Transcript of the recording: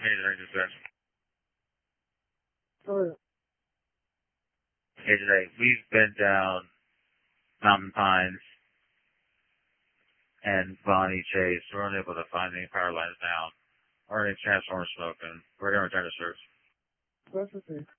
Oh, Hey, today, we've been down Mountain Pines and Bonnie Chase. We're unable to find any power lines now or any transformers smoking. We're going to return to service. that's okay.